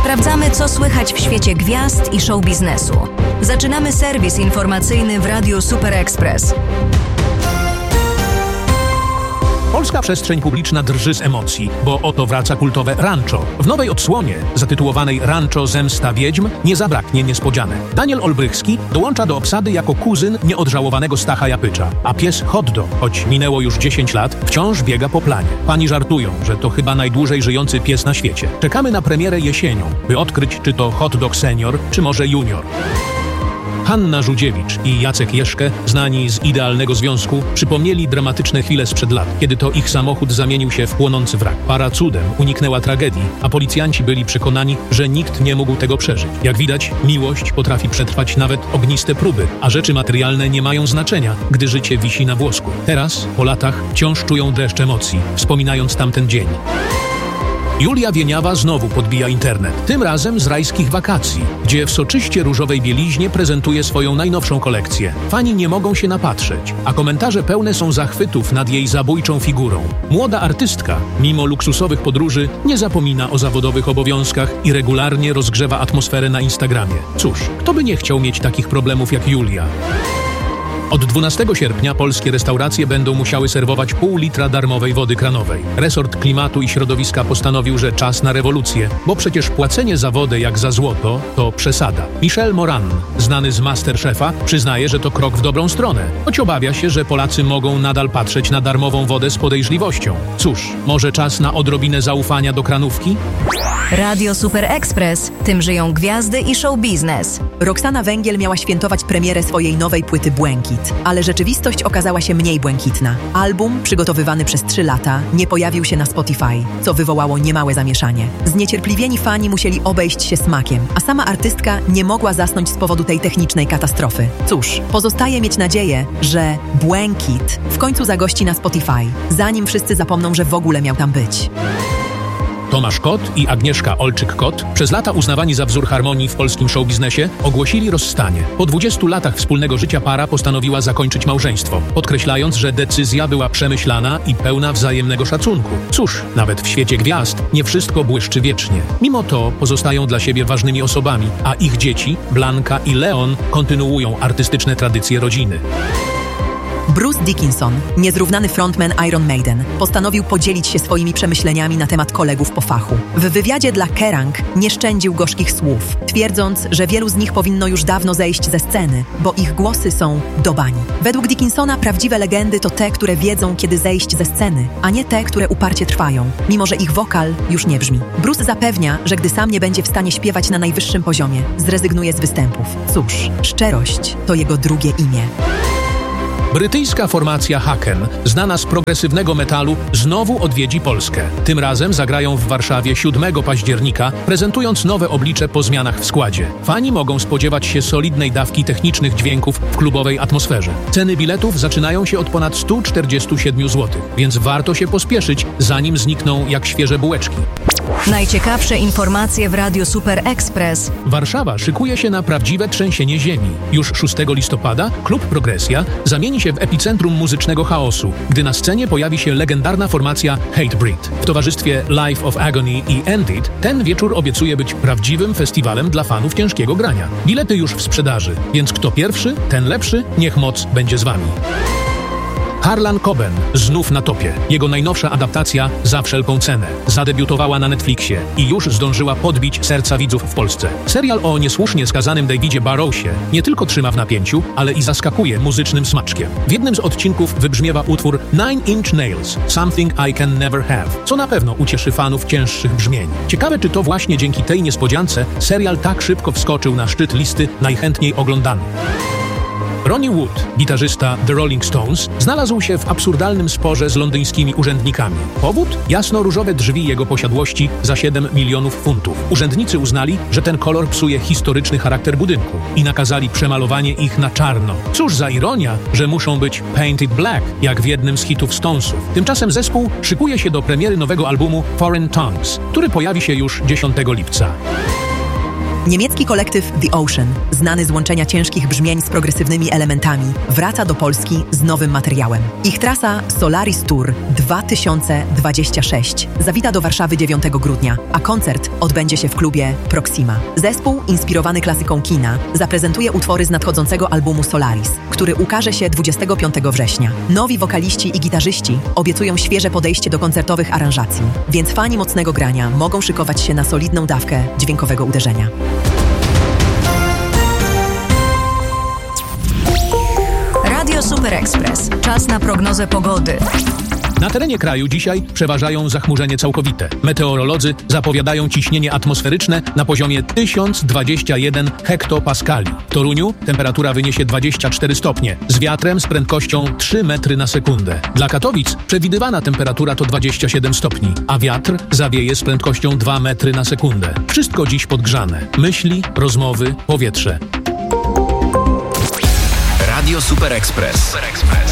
Sprawdzamy, co słychać w świecie gwiazd i show biznesu. Zaczynamy serwis informacyjny w Radiu Super Express. Polska przestrzeń publiczna drży z emocji, bo oto wraca kultowe Rancho. W nowej odsłonie, zatytułowanej Rancho Zemsta Wiedźm, nie zabraknie niespodzianek. Daniel Olbrychski dołącza do obsady jako kuzyn nieodżałowanego Stacha Japycza, a pies Hot Dog, choć minęło już 10 lat, wciąż biega po planie. Pani żartują, że to chyba najdłużej żyjący pies na świecie. Czekamy na premierę jesienią, by odkryć, czy to Hot Dog Senior, czy może Junior. Hanna Żudziewicz i Jacek Jeszkę, znani z Idealnego Związku, przypomnieli dramatyczne chwile sprzed lat, kiedy to ich samochód zamienił się w płonący wrak. Para cudem uniknęła tragedii, a policjanci byli przekonani, że nikt nie mógł tego przeżyć. Jak widać, miłość potrafi przetrwać nawet ogniste próby, a rzeczy materialne nie mają znaczenia, gdy życie wisi na włosku. Teraz, po latach, wciąż czują dreszcz emocji, wspominając tamten dzień. Julia Wieniawa znowu podbija internet, tym razem z rajskich wakacji, gdzie w soczyście różowej bieliźnie prezentuje swoją najnowszą kolekcję. Fani nie mogą się napatrzeć, a komentarze pełne są zachwytów nad jej zabójczą figurą. Młoda artystka, mimo luksusowych podróży, nie zapomina o zawodowych obowiązkach i regularnie rozgrzewa atmosferę na Instagramie. Cóż, kto by nie chciał mieć takich problemów jak Julia? Od 12 sierpnia polskie restauracje będą musiały serwować pół litra darmowej wody kranowej. Resort Klimatu i Środowiska postanowił, że czas na rewolucję, bo przecież płacenie za wodę jak za złoto to przesada. Michel Moran, znany z MasterChefa, przyznaje, że to krok w dobrą stronę, choć obawia się, że Polacy mogą nadal patrzeć na darmową wodę z podejrzliwością. Cóż, może czas na odrobinę zaufania do kranówki? Radio Super Express, tym żyją gwiazdy i show biznes. Roxana Węgiel miała świętować premierę swojej nowej płyty Błękit, ale rzeczywistość okazała się mniej błękitna. Album, przygotowywany przez 3 lata, nie pojawił się na Spotify, co wywołało niemałe zamieszanie. Zniecierpliwieni fani musieli obejść się smakiem, a sama artystka nie mogła zasnąć z powodu tej technicznej katastrofy. Cóż, pozostaje mieć nadzieję, że Błękit w końcu zagości na Spotify, zanim wszyscy zapomną, że w ogóle miał tam być. Tomasz Kot i Agnieszka Olczyk-Kot, przez lata uznawani za wzór harmonii w polskim showbiznesie, ogłosili rozstanie. Po 20 latach wspólnego życia para postanowiła zakończyć małżeństwo, podkreślając, że decyzja była przemyślana i pełna wzajemnego szacunku. Cóż, nawet w świecie gwiazd nie wszystko błyszczy wiecznie. Mimo to pozostają dla siebie ważnymi osobami, a ich dzieci, Blanka i Leon, kontynuują artystyczne tradycje rodziny. Bruce Dickinson, niezrównany frontman Iron Maiden, postanowił podzielić się swoimi przemyśleniami na temat kolegów po fachu. W wywiadzie dla Kerrang nie szczędził gorzkich słów, twierdząc, że wielu z nich powinno już dawno zejść ze sceny, bo ich głosy są do bani. Według Dickinsona prawdziwe legendy to te, które wiedzą, kiedy zejść ze sceny, a nie te, które uparcie trwają, mimo że ich wokal już nie brzmi. Bruce zapewnia, że gdy sam nie będzie w stanie śpiewać na najwyższym poziomie, zrezygnuje z występów. Cóż, szczerość to jego drugie imię. Brytyjska formacja Haken, znana z progresywnego metalu, znowu odwiedzi Polskę. Tym razem zagrają w Warszawie 7 października, prezentując nowe oblicze po zmianach w składzie. Fani mogą spodziewać się solidnej dawki technicznych dźwięków w klubowej atmosferze. Ceny biletów zaczynają się od ponad 147 zł, więc warto się pospieszyć, zanim znikną jak świeże bułeczki. Najciekawsze informacje w Radiu Super Express. Warszawa szykuje się na prawdziwe trzęsienie ziemi. Już 6 listopada klub Progresja zamieni się w epicentrum muzycznego chaosu, gdy na scenie pojawi się legendarna formacja Hatebreed. W towarzystwie Life of Agony i Ended ten wieczór obiecuje być prawdziwym festiwalem dla fanów ciężkiego grania. Bilety już w sprzedaży, więc kto pierwszy, ten lepszy, niech moc będzie z wami. Harlan Coben znów na topie. Jego najnowsza adaptacja Za wszelką cenę zadebiutowała na Netflixie i już zdążyła podbić serca widzów w Polsce. Serial o niesłusznie skazanym Davidzie Barrowsie nie tylko trzyma w napięciu, ale i zaskakuje muzycznym smaczkiem. W jednym z odcinków wybrzmiewa utwór Nine Inch Nails, Something I Can Never Have, co na pewno ucieszy fanów cięższych brzmień. Ciekawe, czy to właśnie dzięki tej niespodziance serial tak szybko wskoczył na szczyt listy najchętniej oglądanych. Ronnie Wood, gitarzysta The Rolling Stones, znalazł się w absurdalnym sporze z londyńskimi urzędnikami. Powód? Jasno-różowe drzwi jego posiadłości za 7 milionów funtów. Urzędnicy uznali, że ten kolor psuje historyczny charakter budynku i nakazali przemalowanie ich na czarno. Cóż za ironia, że muszą być painted black, jak w jednym z hitów Stonesów. Tymczasem zespół szykuje się do premiery nowego albumu Foreign Tongues, który pojawi się już 10 lipca. Niemiecki kolektyw The Ocean, znany z łączenia ciężkich brzmień z progresywnymi elementami, wraca do Polski z nowym materiałem. Ich trasa Solaris Tour 2026 zawita do Warszawy 9 grudnia, a koncert odbędzie się w klubie Proxima. Zespół, inspirowany klasyką kina, zaprezentuje utwory z nadchodzącego albumu Solaris, który ukaże się 25 września. Nowi wokaliści i gitarzyści obiecują świeże podejście do koncertowych aranżacji, więc fani mocnego grania mogą szykować się na solidną dawkę dźwiękowego uderzenia. Radio Super Express. Czas na prognozę pogody. Na terenie kraju dzisiaj przeważają zachmurzenie całkowite. Meteorolodzy zapowiadają ciśnienie atmosferyczne na poziomie 1021 hektopaskali. W Toruniu temperatura wyniesie 24 stopnie, z wiatrem z prędkością 3 metry na sekundę. Dla Katowic przewidywana temperatura to 27 stopni, a wiatr zawieje z prędkością 2 metry na sekundę. Wszystko dziś podgrzane. Myśli, rozmowy, powietrze. Radio Super Express.